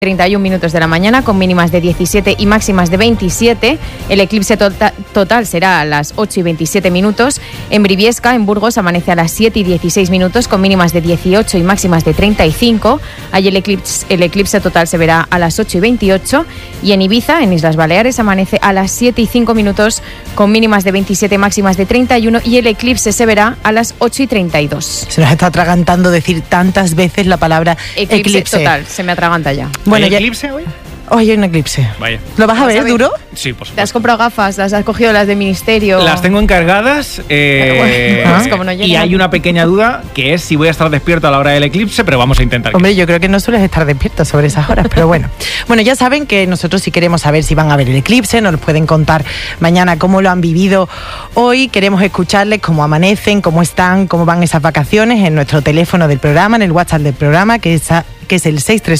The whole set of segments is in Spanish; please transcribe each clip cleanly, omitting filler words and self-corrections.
31 minutos de la mañana con mínimas de 17 y máximas de 27. El eclipse total será a las 8 y 27 minutos. En Briviesca, en Burgos, amanece a las 7 y 16 minutos con mínimas de 18 y máximas de 35. Allí el eclipse total se verá a las 8 y 28. Y en Ibiza, en Islas Baleares, amanece a las 7 y 5 minutos con mínimas de 27, máximas de 31. Y el eclipse se verá a las 8 y 32. Se nos está atragantando decir tantas veces la palabra eclipse. Total, se me atraganta ya. Bueno, ¿Hay eclipse hoy? Hoy hay un eclipse. Vaya. ¿Lo vas a ver, Duro? Sí, por supuesto. ¿Te has comprado gafas? ¿Las has cogido las de ministerio? Las tengo encargadas pues como no y llegan. hay una pequeña duda que es si voy a estar despierto a la hora del eclipse, pero vamos a intentar. Hombre, yo creo que no sueles estar despierto sobre esas horas, pero bueno. Bueno, ya saben que nosotros si queremos saber si van a ver el eclipse, nos pueden contar mañana cómo lo han vivido hoy. Queremos escucharles cómo amanecen, cómo están, cómo van esas vacaciones en nuestro teléfono del programa, en el WhatsApp del programa, que es el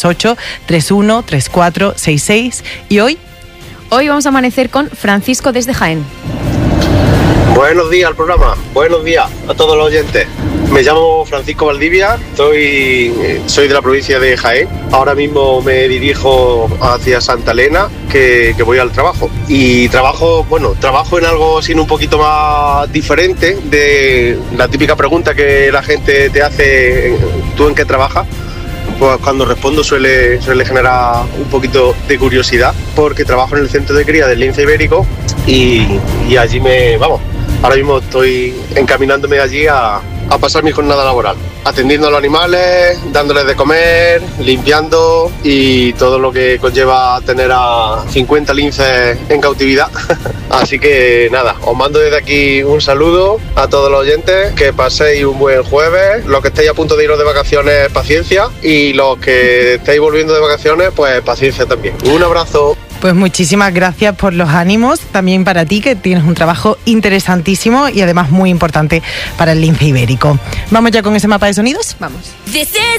638-313466. ¿Y hoy? Hoy vamos a amanecer con Francisco desde Jaén. Buenos días al programa, buenos días a todos los oyentes. Me llamo Francisco Valdivia, soy de la provincia de Jaén. Ahora mismo me dirijo hacia Santa Elena, que voy al trabajo. Y trabajo en algo así un poquito más diferente de la típica pregunta que la gente te hace, ¿tú en qué trabajas? Pues cuando respondo suele generar un poquito de curiosidad, porque trabajo en el centro de cría del lince ibérico y allí ahora mismo estoy encaminándome allí a pasar mi jornada laboral, atendiendo a los animales, dándoles de comer, limpiando y todo lo que conlleva tener a 50 linces en cautividad. Así que nada, os mando desde aquí un saludo a todos los oyentes, que paséis un buen jueves, los que estéis a punto de iros de vacaciones, paciencia, y los que estéis volviendo de vacaciones, pues paciencia también. Un abrazo. Pues muchísimas gracias por los ánimos, también para ti, que tienes un trabajo interesantísimo y además muy importante para el lince ibérico. ¿Vamos ya con ese mapa de sonidos? Vamos. This is